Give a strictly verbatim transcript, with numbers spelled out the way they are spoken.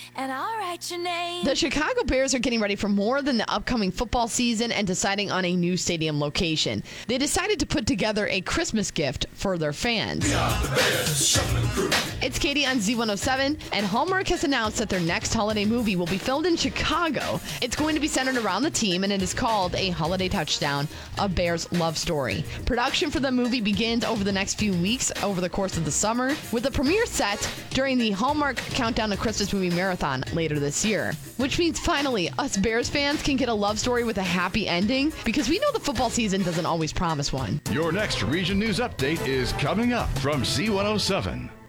and I'll write your name. The Chicago Bears are getting ready for more than the upcoming football season and deciding on a new stadium location. They decided to put together a Christmas gift for their fans. We are the Bears, Shuffling Crew. It's Katie on Z one oh seven, and Hallmark has announced that their next holiday movie will be filmed in Chicago. It's going to be centered around the team, and it is called A Holiday Touchdown, a Bears love story. Production for the movie begins over the next few weeks over the course of the summer, with the premiere set during the Hallmark Countdown to Christmas Movie Marathon later this year. Which means finally, us Bears fans can get a love story with a happy ending, because we know the football season doesn't always promise one. Your next Region News Update is coming up from Z one oh seven.